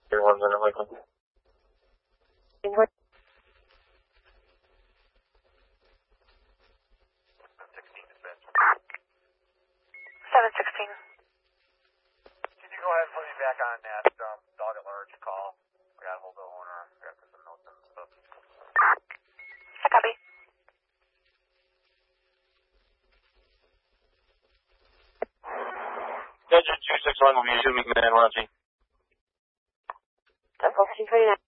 Everyone's in Lakeland. 716. Can you go ahead and put me back on that dog at large call? I got a hold of the owner. I got some notes and stuff. I copy. Judge 261 will be assuming man launching. 1429.